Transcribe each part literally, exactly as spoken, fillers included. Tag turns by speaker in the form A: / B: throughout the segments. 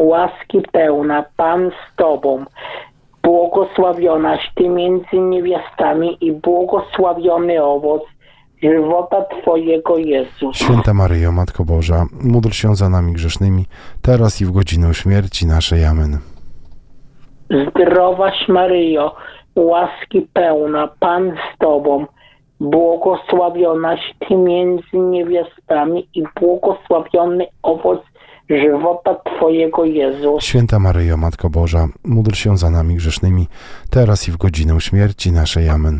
A: łaski pełna, Pan z Tobą. Błogosławionaś Ty między niewiastami i błogosławiony owoc żywota Twojego, Jezus.
B: Święta Maryjo, Matko Boża, módl się za nami grzesznymi, teraz i w godzinę śmierci naszej. Amen.
A: Zdrowaś Maryjo, łaski pełna, Pan z Tobą. Błogosławionaś Ty między niewiastami i błogosławiony owoc żywota Twojego, Jezus.
B: Święta Maryjo, Matko Boża, módl się za nami grzesznymi, teraz i w godzinę śmierci naszej. Amen.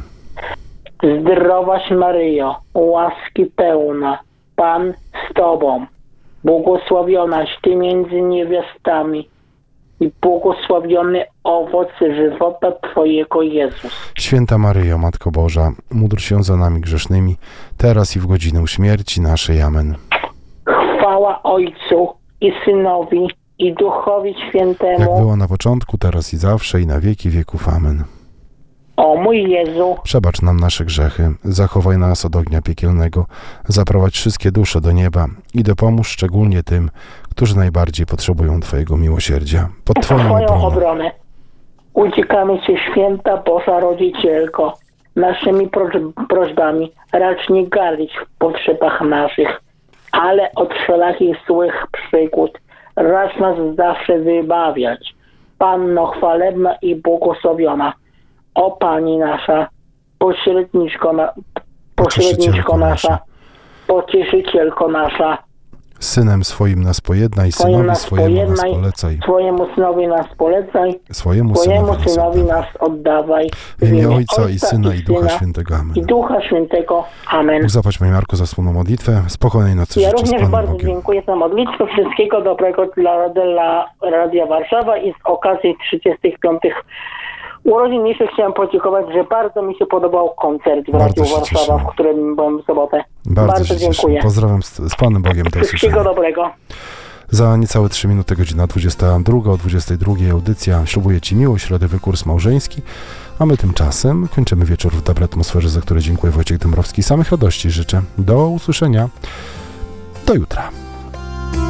A: Zdrowaś Maryjo, łaski pełna, Pan z Tobą. Błogosławionaś Ty między niewiastami i błogosławiony owoc żywota Twojego, Jezus.
B: Święta Maryjo, Matko Boża, módl się za nami grzesznymi, teraz i w godzinę śmierci naszej. Amen.
A: Chwała Ojcu i Synowi i Duchowi Świętemu.
B: Jak było na początku, teraz i zawsze, i na wieki wieków. Amen.
A: O mój Jezu,
B: Przebacz nam nasze grzechy, zachowaj nas od ognia piekielnego, zaprowadź wszystkie dusze do nieba i dopomóż szczególnie tym, którzy najbardziej potrzebują Twojego miłosierdzia. Pod Twoją
A: Twoją
B: obroną.
A: obronę uciekamy Cię, Święta Boża Rodzicielko, naszymi proś- prośbami racz nie gardzić w potrzebach naszych, ale od wszelakich złych przygód racz nas zawsze wybawiać. Panno chwalebna i błogosławiona, o Pani nasza, pośredniczko, na, pośredniczko nasza, pocieszycielko nasza,
B: Synem swoim nas pojednaj,
A: Swoim
B: synowi
A: nas
B: swojemu nas
A: pojednaj,
B: polecaj,
A: swojemu synowi nas polecaj,
B: swojemu
A: Twojemu
B: synowi nas
A: synowi
B: oddawaj.
A: nas oddawaj.
B: W imię Ojca i Syna i Ducha Świętego. Amen.
A: I Ducha Świętego. Amen.
B: Bóg zapłać, Panie Marku, za wspólną modlitwę. Spokojnej nocy
A: Ja
B: życzę z
A: również
B: Panem
A: bardzo
B: Bogiem.
A: dziękuję za modlitwę. Wszystkiego dobrego dla, dla Radia Warszawa i z okazji trzydziestych piątych urodzin jeszcze chciałem podziękować, że bardzo mi się podobał koncert w
B: Bardzo
A: Radiu
B: się
A: Warszawa,
B: cieszymy.
A: w którym byłem w sobotę.
B: Bardzo,
A: Bardzo
B: się
A: dziękuję.
B: cieszę. Pozdrawiam z, z Panem Bogiem. Do
A: Wszystkiego
B: usłyszenia.
A: dobrego.
B: Za niecałe trzy minuty, godzina dwudziesta druga, o dwudziestej drugiej audycja Ślubuję Ci miłość, środowy kurs małżeński, a my tymczasem kończymy wieczór w dobrej atmosferze, za który dziękuję. Wojciech Dąbrowski. Samych radości życzę. Do usłyszenia. Do jutra.